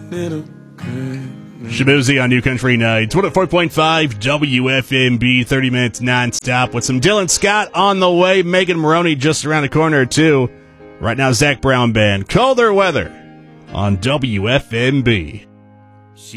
little crazy. Shabuzi on New Country Nights. 104.5 WFMB, 30 minutes nonstop with some Dylan Scott on the way. Megan Maroney just around the corner, too. Right now, Zach Brown Band. Colder Weather on WFMB.